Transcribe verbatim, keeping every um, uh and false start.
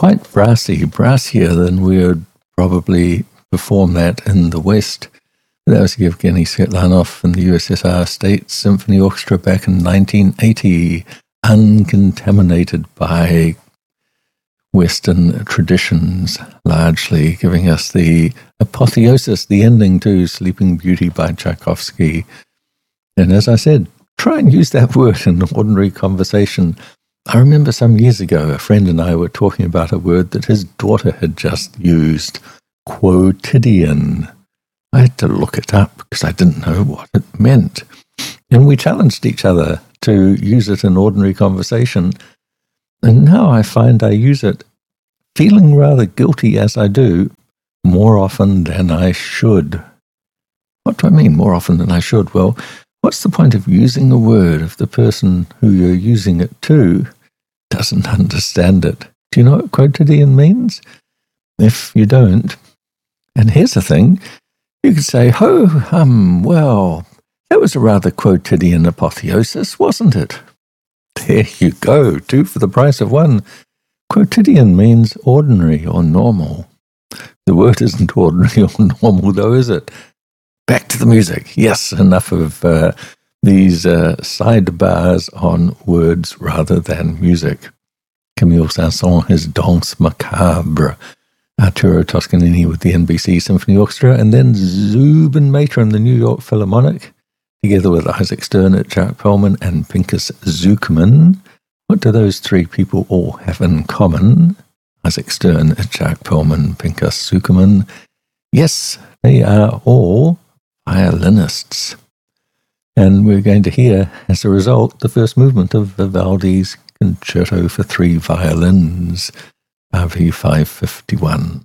quite brassy, brassier than we would probably perform that in the West. That was Yevgeny Svetlanov and the U S S R State Symphony Orchestra back in nineteen eighty, uncontaminated by Western traditions, largely giving us the apotheosis, the ending to Sleeping Beauty by Tchaikovsky. And as I said, try and use that word in ordinary conversation. I remember some years ago, a friend and I were talking about a word that his daughter had just used, quotidian. I had to look it up because I didn't know what it meant. And we challenged each other to use it in ordinary conversation. And now I find I use it, feeling rather guilty as I do, more often than I should. What do I mean, more often than I should? Well, what's the point of using a word if the person who you're using it to doesn't understand it? Do you know what quotidian means? If you don't, and here's the thing, you could say, oh, um, well, that was a rather quotidian apotheosis, wasn't it? There you go, two for the price of one. Quotidian means ordinary or normal. The word isn't ordinary or normal, though, is it? Back to the music. Yes, enough of uh, these uh, sidebars on words rather than music. Camille Saint-Saëns, his Danse Macabre. Arturo Toscanini with the N B C Symphony Orchestra, and then Zubin Mehta and the New York Philharmonic, together with Isaac Stern at Jack Perlman and Pinchas Zukerman. What do those three people all have in common? Isaac Stern at Jack Perlman, Pinchas Zukerman. Yes, they are all violinists. And we're going to hear, as a result, the first movement of Vivaldi's Concerto for Three Violins, R V five fifty-one.